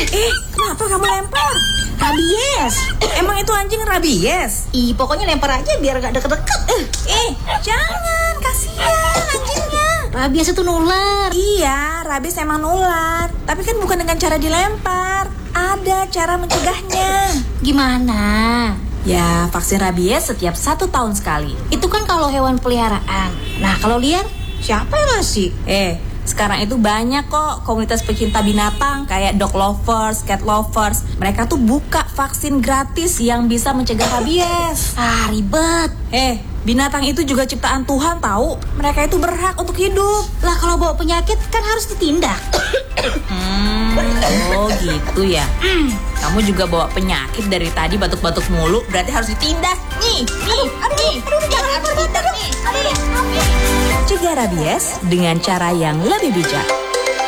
Kenapa kamu lempar? Rabies. Emang itu anjing rabies? Pokoknya lempar aja biar gak deket-deket. Jangan, kasihan anjingnya. Rabies itu nular. Iya, rabies emang nular. Tapi kan bukan dengan cara dilempar. Ada cara mencegahnya. Gimana? Ya, vaksin rabies setiap 1 tahun sekali. Itu kan kalau hewan peliharaan. Nah, kalau liar, siapa yang ngasih? Sekarang itu banyak kok komunitas pecinta binatang kayak dog lovers, cat lovers. Mereka tuh buka vaksin gratis yang bisa mencegah rabies. Ribet. Binatang itu juga ciptaan Tuhan tahu. Mereka itu berhak untuk hidup. Lah kalau bawa penyakit kan harus ditindak. Oh gitu ya. Kamu juga bawa penyakit dari tadi batuk-batuk mulu, berarti harus ditindak. Cegah rabies dengan cara yang lebih bijak.